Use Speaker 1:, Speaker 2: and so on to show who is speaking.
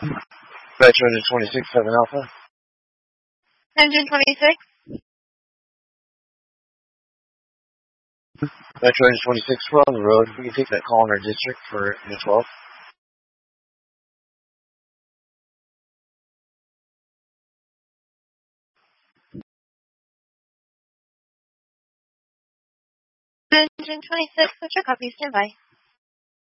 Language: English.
Speaker 1: Metro 26, 7 Alpha.
Speaker 2: Engine 26.
Speaker 1: Metro 26, we're on the road. We can take that call in our district for the 12.
Speaker 2: Engine 26, what's your copy? Stand by.